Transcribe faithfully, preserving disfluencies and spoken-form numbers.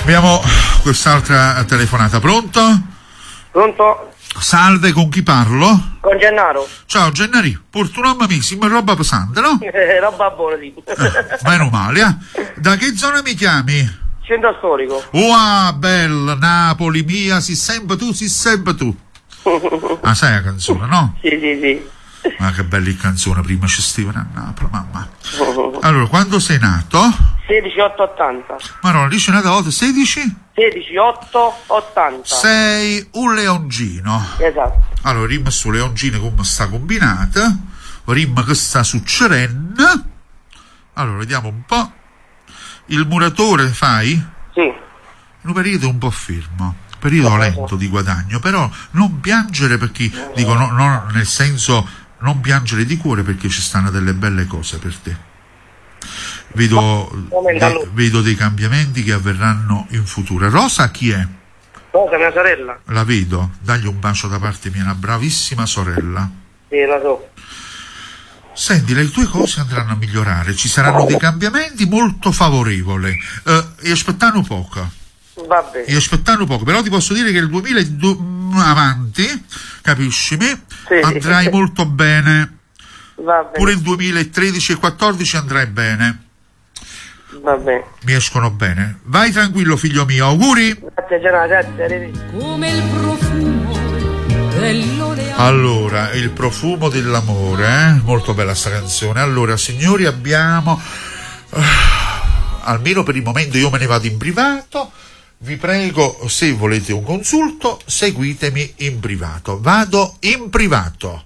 Abbiamo quest'altra telefonata, pronto? Pronto? Salve, con chi parlo? Con Gennaro. Ciao Gennari, porto un amicissimo, roba pesante, no? Eh, roba buona, sì. Eh, meno male, eh? Da che zona mi chiami? Centro storico. Wow, bella, Napoli mia, si sempre tu, si sempre tu. Ah, sai la canzone, no? Sì, sì, sì. Ma che bella canzone, prima ci stivano a Napoli, mamma. Allora, quando sei nato? sedici otto ottanta. Ma no, dice una volta, sedici? sedici otto ottanta. Sei un leoncino. Esatto. Allora, rimma su leoncino come sta combinata, rimma che sta succedendo. Allora, vediamo un po'. Il muratore fai? Sì. In un periodo un po' fermo, periodo lento di guadagno, però non piangere perché, dico, no, no, nel senso, non piangere di cuore perché ci stanno delle belle cose per te. Vedo, de, vedo dei cambiamenti che avverranno in futuro. Rosa chi è? Rosa, mia sorella. La vedo, dagli un bacio da parte mia, una bravissima sorella. Sì, la so. Senti, le tue cose andranno a migliorare, ci saranno dei cambiamenti molto favorevoli. Uh, e aspettano poco. Va bene. E aspettano poco, però ti posso dire che il duemiladue avanti, capiscimi, sì, andrai molto bene. Va bene. Pure il duemilatredici e quattordici andrai bene. Va bene. Mi escono bene. Vai tranquillo, figlio mio, auguri. Grazie, Gianna, grazie. Come il profumo dell'oleo. Allora, il profumo dell'amore, eh? Molto bella sta canzone. Allora, signori, abbiamo uh, almeno per il momento io me ne vado in privato. Vi prego, se volete un consulto, seguitemi in privato. Vado in privato.